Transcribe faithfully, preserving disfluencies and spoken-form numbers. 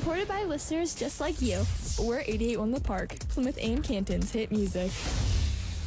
Supported by listeners just like you. We're eighty-eight point one The Park, Plymouth and Canton's hit music.